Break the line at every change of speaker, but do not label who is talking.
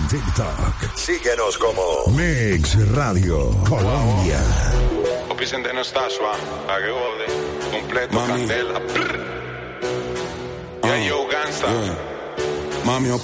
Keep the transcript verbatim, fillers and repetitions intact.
en TikTok. Síguenos como Mix Radio Colombia.
Opicente no está suave, a que jode, completo,
Mami.
candela. Y ahí yo, Gansa.
Yeah. Mami,